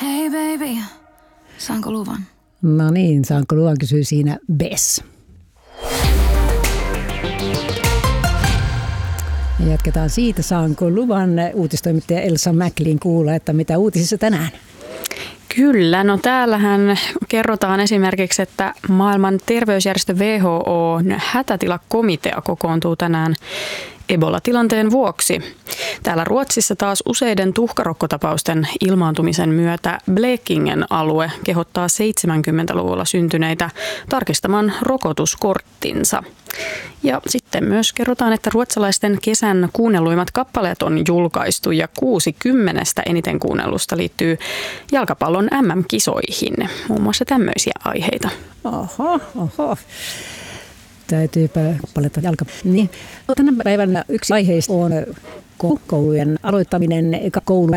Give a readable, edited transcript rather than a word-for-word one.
Hei baby, saanko luvan? No niin, saanko luvan, kysyy siinä Bess. Ja jatketaan siitä, saanko luvan. Uutistoimittaja Elsa Mäklin kuulla, että mitä uutisissa tänään? Kyllä, no täällähän kerrotaan esimerkiksi, että maailman terveysjärjestö WHO:n hätätilakomitea kokoontuu tänään Ebola-tilanteen vuoksi. Täällä Ruotsissa taas useiden tuhkarokkotapausten ilmaantumisen myötä Blekingen alue kehottaa 70-luvulla syntyneitä tarkistamaan rokotuskorttinsa. Ja sitten myös kerrotaan, että ruotsalaisten kesän kuunnelluimmat kappaleet on julkaistu ja 60 eniten kuunnellusta liittyy jalkapallon MM-kisoihin. Muun muassa tämmöisiä aiheita. Oho. Täytyypä palata niin. Tänä päivänä yksi aiheista on koulujen aloittaminen, koulu